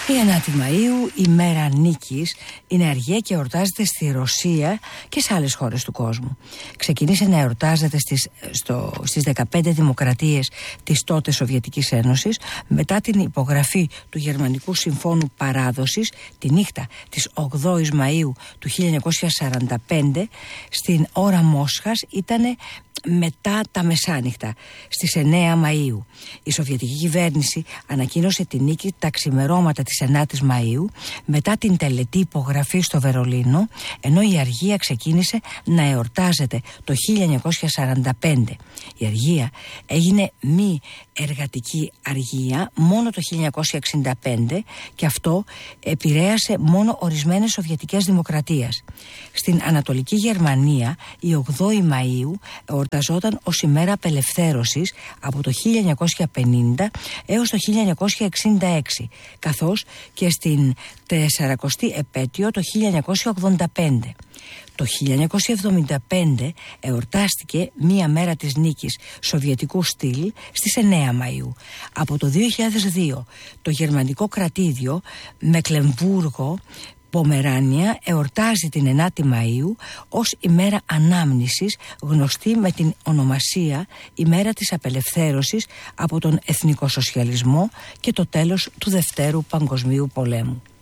Η 9η Μαΐου, η μέρα νίκης, είναι αργία και εορτάζεται στη Ρωσία και σε άλλες χώρες του κόσμου. Ξεκίνησε να εορτάζεται στις 15 δημοκρατίες της τότε Σοβιετικής Ένωσης μετά την υπογραφή του Γερμανικού Συμφώνου Παράδοσης τη νύχτα της 8ης Μαΐου του 1945. Στην ώρα Μόσχας ήτανε μετά τα μεσάνυχτα, στις 9 Μαΐου. Η Σοβιετική κυβέρνηση ανακοίνωσε τη νίκη τα ξημερώματα της 9ης Μαΐου μετά την τελετή υπογραφή στο Βερολίνο, ενώ η αργία ξεκίνησε να εορτάζεται το 1945. Η αργία έγινε μη εργατική αργία μόνο το 1965 και αυτό επηρέασε μόνο ορισμένες Σοβιετικές δημοκρατίες. Στην Ανατολική Γερμανία η 8η Μαΐου εορταζόταν ως ημέρα απελευθέρωσης από το 1950 έως το 1966, καθώς και στην 40η επέτειο το 1985. Το 1975 εορτάστηκε μία μέρα της νίκης σοβιετικού στυλ στις 9 Μαΐου. Από το 2002 το γερμανικό κρατήδιο Μεκλεμβούργο Πομεράνια εορτάζει την 9η Μαΐου ως ημέρα ανάμνησης, γνωστή με την ονομασία ημέρα της απελευθέρωσης από τον εθνικοσοσιαλισμό και το τέλος του Δευτέρου Παγκοσμίου Πολέμου.